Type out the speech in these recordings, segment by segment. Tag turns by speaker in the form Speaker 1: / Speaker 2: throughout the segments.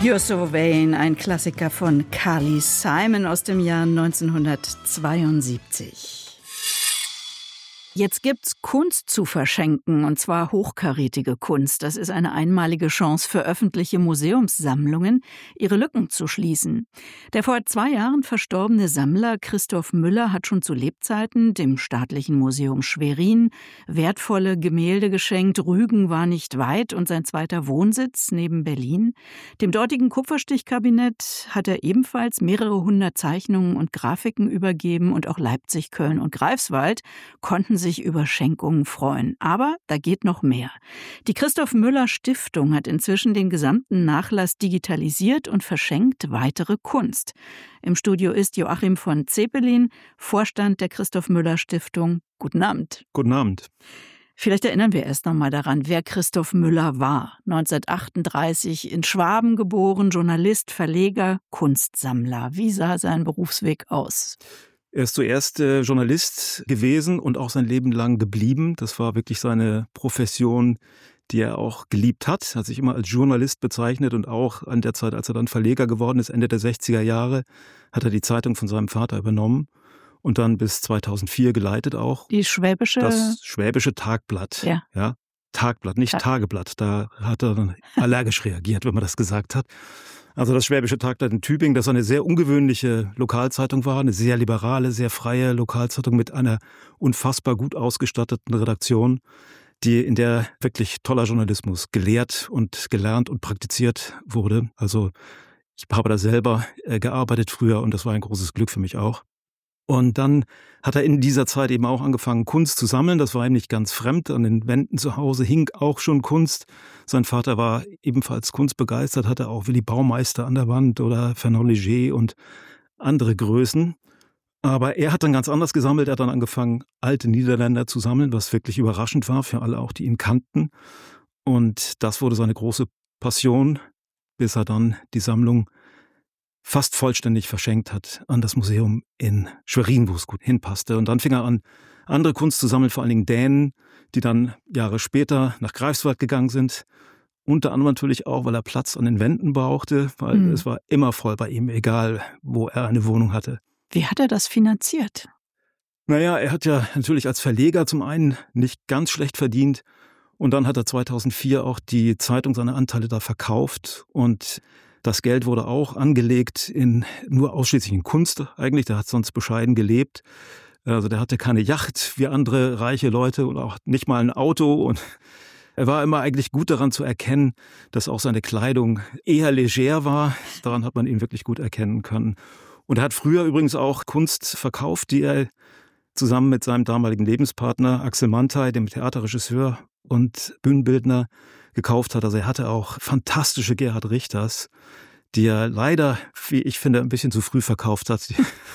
Speaker 1: You're So Vain, ein Klassiker von Carly Simon aus dem Jahr 1972. Jetzt gibt's Kunst zu verschenken, und zwar hochkarätige Kunst. Das ist eine einmalige Chance für öffentliche Museumssammlungen, ihre Lücken zu schließen. Der vor 2 Jahren verstorbene Sammler Christoph Müller hat schon zu Lebzeiten dem Staatlichen Museum Schwerin wertvolle Gemälde geschenkt. Rügen war nicht weit und sein zweiter Wohnsitz neben Berlin. Dem dortigen Kupferstichkabinett hat er ebenfalls mehrere 100 Zeichnungen und Grafiken übergeben, und auch Leipzig, Köln und Greifswald konnten sich über Schenkungen freuen. Aber da geht noch mehr. Die Christoph Müller Stiftung hat inzwischen den gesamten Nachlass digitalisiert und verschenkt weitere Kunst. Im Studio ist Joachim von Zepelin, Vorstand der Christoph Müller Stiftung. Guten Abend.
Speaker 2: Guten Abend.
Speaker 1: Vielleicht erinnern wir erst noch mal daran, wer Christoph Müller war. 1938 in Schwaben geboren, Journalist, Verleger, Kunstsammler. Wie sah sein Berufsweg aus?
Speaker 2: Er ist zuerst Journalist gewesen und auch sein Leben lang geblieben. Das war wirklich seine Profession, die er auch geliebt hat. Er hat sich immer als Journalist bezeichnet, und auch an der Zeit, als er dann Verleger geworden ist, Ende der 60er Jahre, hat er die Zeitung von seinem Vater übernommen und dann bis 2004 geleitet auch.
Speaker 1: Das
Speaker 2: Schwäbische Tagblatt. Ja. Tagblatt, nicht Tageblatt. Da hat er dann allergisch reagiert, wenn man das gesagt hat. Also das Schwäbische Tagblatt in Tübingen, das eine sehr ungewöhnliche Lokalzeitung war, eine sehr liberale, sehr freie Lokalzeitung mit einer unfassbar gut ausgestatteten Redaktion, in der wirklich toller Journalismus gelehrt und gelernt und praktiziert wurde. Also ich habe da selber gearbeitet früher, und das war ein großes Glück für mich auch. Und dann hat er in dieser Zeit eben auch angefangen, Kunst zu sammeln. Das war ihm nicht ganz fremd. An den Wänden zu Hause hing auch schon Kunst. Sein Vater war ebenfalls kunstbegeistert, hatte auch Willy Baumeister an der Wand oder Fernand Léger und andere Größen. Aber er hat dann ganz anders gesammelt. Er hat dann angefangen, alte Niederländer zu sammeln, was wirklich überraschend war für alle auch, die ihn kannten. Und das wurde seine große Passion, bis er dann die Sammlung fast vollständig verschenkt hat an das Museum in Schwerin, wo es gut hinpasste. Und dann fing er an, andere Kunst zu sammeln, vor allen Dingen Dänen, die dann Jahre später nach Greifswald gegangen sind. Unter anderem natürlich auch, weil er Platz an den Wänden brauchte, weil es war immer voll bei ihm, egal wo er eine Wohnung hatte.
Speaker 1: Wie hat er das finanziert?
Speaker 2: Naja, er hat ja natürlich als Verleger zum einen nicht ganz schlecht verdient, und dann hat er 2004 auch die Zeitung, seine Anteile da verkauft, und das Geld wurde auch angelegt nur ausschließlich in Kunst eigentlich. Der hat sonst bescheiden gelebt. Also der hatte keine Yacht wie andere reiche Leute und auch nicht mal ein Auto. Und er war immer eigentlich gut daran zu erkennen, dass auch seine Kleidung eher leger war. Daran hat man ihn wirklich gut erkennen können. Und er hat früher übrigens auch Kunst verkauft, die er zusammen mit seinem damaligen Lebenspartner Axel Manthey, dem Theaterregisseur und Bühnenbildner, gekauft hat. Also er hatte auch fantastische Gerhard Richters, die er leider, wie ich finde, ein bisschen zu früh verkauft hat.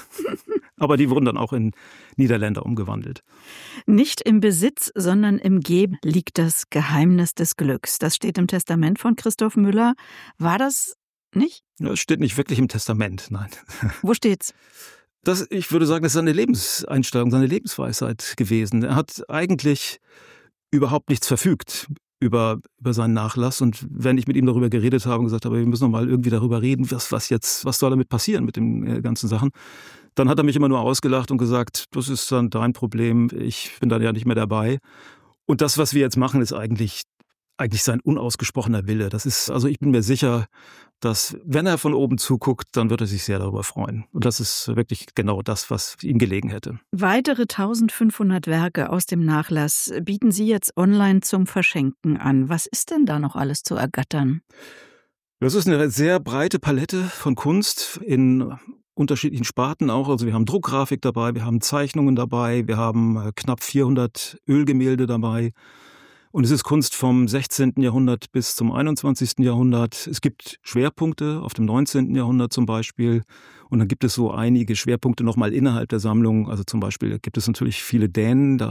Speaker 2: Aber die wurden dann auch in Niederländer umgewandelt.
Speaker 1: Nicht im Besitz, sondern im Geben liegt das Geheimnis des Glücks. Das steht im Testament von Christoph Müller. War das nicht?
Speaker 2: Das steht nicht wirklich im Testament, nein.
Speaker 1: Wo steht's?
Speaker 2: Ich würde sagen, das ist seine Lebenseinstellung, seine Lebensweisheit gewesen. Er hat eigentlich überhaupt nichts verfügt über seinen Nachlass. Und wenn ich mit ihm darüber geredet habe und gesagt habe, wir müssen noch mal irgendwie darüber reden, was soll damit passieren mit den ganzen Sachen, dann hat er mich immer nur ausgelacht und gesagt, das ist dann dein Problem, ich bin dann ja nicht mehr dabei. Und das, was wir jetzt machen, ist eigentlich sein unausgesprochener Wille. Ich bin mir sicher, dass, wenn er von oben zuguckt, dann wird er sich sehr darüber freuen. Und das ist wirklich genau das, was ihm gelegen hätte.
Speaker 1: Weitere 1500 Werke aus dem Nachlass bieten Sie jetzt online zum Verschenken an. Was ist denn da noch alles zu ergattern?
Speaker 2: Das ist eine sehr breite Palette von Kunst in unterschiedlichen Sparten auch. Also wir haben Druckgrafik dabei, wir haben Zeichnungen dabei, wir haben knapp 400 Ölgemälde dabei. Und es ist Kunst vom 16. Jahrhundert bis zum 21. Jahrhundert. Es gibt Schwerpunkte auf dem 19. Jahrhundert zum Beispiel. Und dann gibt es so einige Schwerpunkte nochmal innerhalb der Sammlung. Also zum Beispiel gibt es natürlich viele Dänen. Da